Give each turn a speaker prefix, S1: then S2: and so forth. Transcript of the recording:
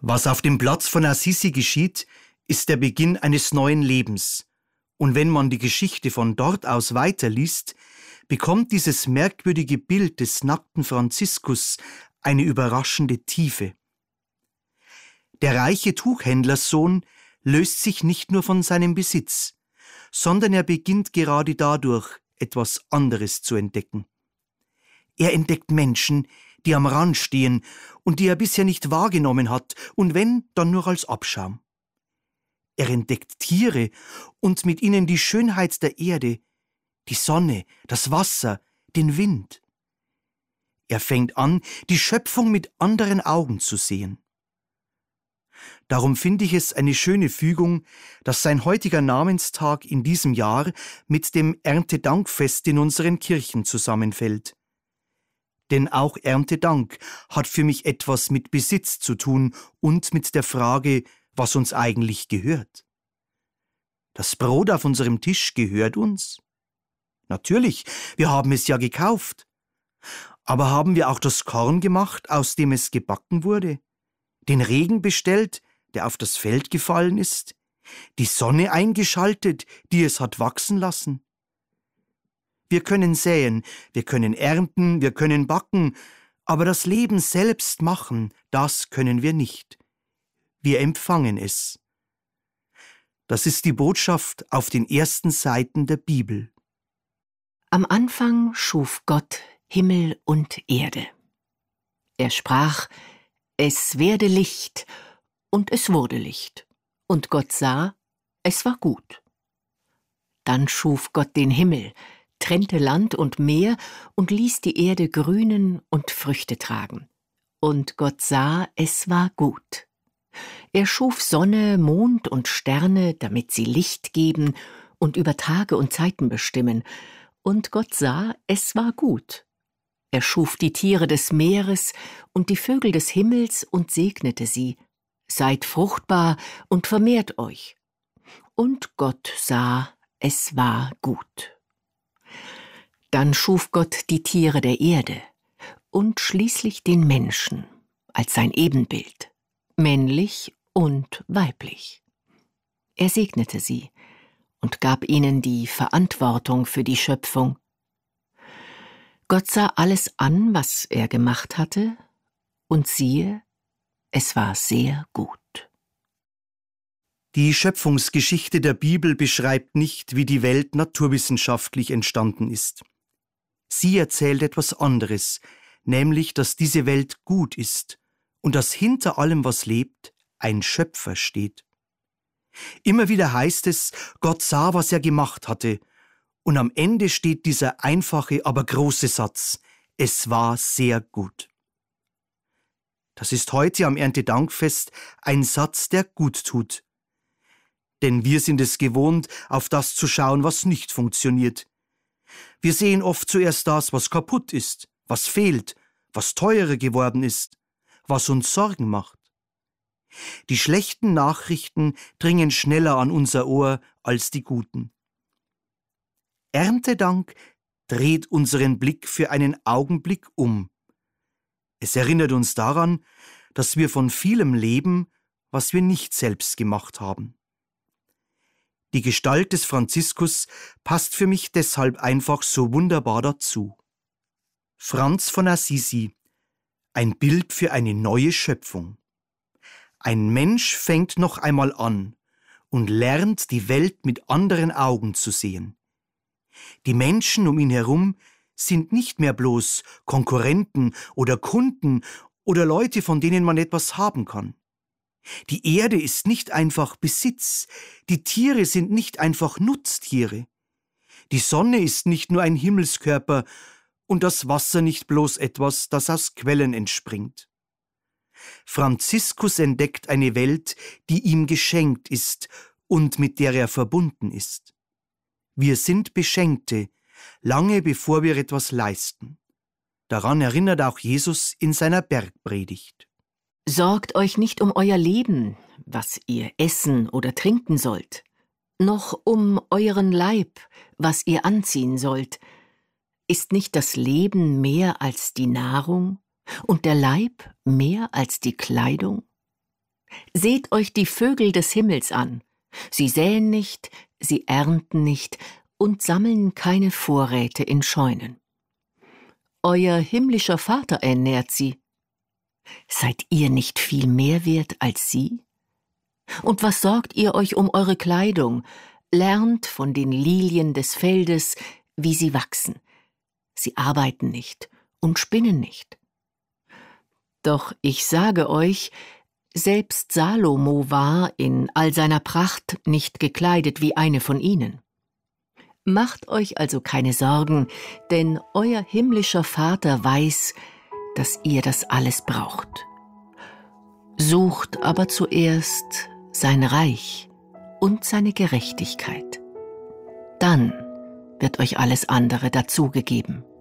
S1: Was auf dem Platz von Assisi geschieht, ist der Beginn eines neuen Lebens. Und wenn man die Geschichte von dort aus weiterliest, bekommt dieses merkwürdige Bild des nackten Franziskus eine überraschende Tiefe. Der reiche Tuchhändlerssohn löst sich nicht nur von seinem Besitz, sondern er beginnt gerade dadurch, etwas anderes zu entdecken. Er entdeckt Menschen, die am Rand stehen und die er bisher nicht wahrgenommen hat, und wenn, dann nur als Abschaum. Er entdeckt Tiere und mit ihnen die Schönheit der Erde, die Sonne, das Wasser, den Wind. Er fängt an, die Schöpfung mit anderen Augen zu sehen. Darum finde ich es eine schöne Fügung, dass sein heutiger Namenstag in diesem Jahr mit dem Erntedankfest in unseren Kirchen zusammenfällt. Denn auch Erntedank hat für mich etwas mit Besitz zu tun und mit der Frage, was uns eigentlich gehört. Das Brot auf unserem Tisch gehört uns. Natürlich, wir haben es ja gekauft. Aber haben wir auch das Korn gemacht, aus dem es gebacken wurde? Den Regen bestellt, der auf das Feld gefallen ist? Die Sonne eingeschaltet, die es hat wachsen lassen? Wir können säen, wir können ernten, wir können backen, aber das Leben selbst machen, das können wir nicht. Wir empfangen es. Das ist die Botschaft auf den ersten Seiten der Bibel.
S2: Am Anfang schuf Gott Himmel und Erde. Er sprach: Es werde Licht, und es wurde Licht. Und Gott sah, es war gut. Dann schuf Gott den Himmel, trennte Land und Meer und ließ die Erde grünen und Früchte tragen. Und Gott sah, es war gut. Er schuf Sonne, Mond und Sterne, damit sie Licht geben und über Tage und Zeiten bestimmen. Und Gott sah, es war gut. Er schuf die Tiere des Meeres und die Vögel des Himmels und segnete sie. Seid fruchtbar und vermehrt euch. Und Gott sah, es war gut. Dann schuf Gott die Tiere der Erde und schließlich den Menschen als sein Ebenbild, männlich und weiblich. Er segnete sie und gab ihnen die Verantwortung für die Schöpfung. Gott sah alles an, was er gemacht hatte, und siehe, es war sehr gut.
S1: Die Schöpfungsgeschichte der Bibel beschreibt nicht, wie die Welt naturwissenschaftlich entstanden ist. Sie erzählt etwas anderes, nämlich, dass diese Welt gut ist und dass hinter allem, was lebt, ein Schöpfer steht. Immer wieder heißt es, Gott sah, was er gemacht hatte, und am Ende steht dieser einfache, aber große Satz: Es war sehr gut. Das ist heute am Erntedankfest ein Satz, der gut tut. Denn wir sind es gewohnt, auf das zu schauen, was nicht funktioniert. Wir sehen oft zuerst das, was kaputt ist, was fehlt, was teurer geworden ist, was uns Sorgen macht. Die schlechten Nachrichten dringen schneller an unser Ohr als die guten. Erntedank dreht unseren Blick für einen Augenblick um. Es erinnert uns daran, dass wir von vielem leben, was wir nicht selbst gemacht haben. Die Gestalt des Franziskus passt für mich deshalb einfach so wunderbar dazu. Franz von Assisi, ein Bild für eine neue Schöpfung. Ein Mensch fängt noch einmal an und lernt, die Welt mit anderen Augen zu sehen. Die Menschen um ihn herum sind nicht mehr bloß Konkurrenten oder Kunden oder Leute, von denen man etwas haben kann. Die Erde ist nicht einfach Besitz, die Tiere sind nicht einfach Nutztiere. Die Sonne ist nicht nur ein Himmelskörper und das Wasser nicht bloß etwas, das aus Quellen entspringt. Franziskus entdeckt eine Welt, die ihm geschenkt ist und mit der er verbunden ist. Wir sind Beschenkte, lange bevor wir etwas leisten. Daran erinnert auch Jesus in seiner Bergpredigt.
S2: Sorgt euch nicht um euer Leben, was ihr essen oder trinken sollt, noch um euren Leib, was ihr anziehen sollt. Ist nicht das Leben mehr als die Nahrung und der Leib mehr als die Kleidung? Seht euch die Vögel des Himmels an. Sie säen nicht, sie ernten nicht und sammeln keine Vorräte in Scheunen. Euer himmlischer Vater ernährt sie. Seid ihr nicht viel mehr wert als sie? Und was sorgt ihr euch um eure Kleidung? Lernt von den Lilien des Feldes, wie sie wachsen. Sie arbeiten nicht und spinnen nicht. Doch ich sage euch, selbst Salomo war in all seiner Pracht nicht gekleidet wie eine von ihnen. Macht euch also keine Sorgen, denn euer himmlischer Vater weiß, dass ihr das alles braucht. Sucht aber zuerst sein Reich und seine Gerechtigkeit. Dann wird euch alles andere dazugegeben.